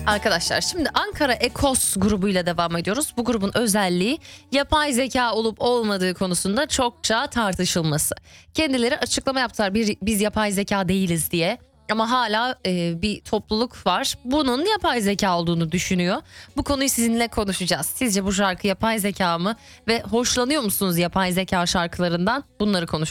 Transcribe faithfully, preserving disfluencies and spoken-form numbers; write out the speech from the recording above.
Arkadaşlar şimdi Ankara Ekos grubuyla devam ediyoruz. Bu grubun özelliği yapay zeka olup olmadığı konusunda çokça tartışılması. Kendileri açıklama yaptılar bir, biz yapay zeka değiliz diye. Ama hala e, bir topluluk var. Bunun yapay zeka olduğunu düşünüyor. Bu konuyu sizinle konuşacağız. Sizce bu şarkı yapay zeka mı? Ve hoşlanıyor musunuz yapay zeka şarkılarından? Bunları konuşacağız.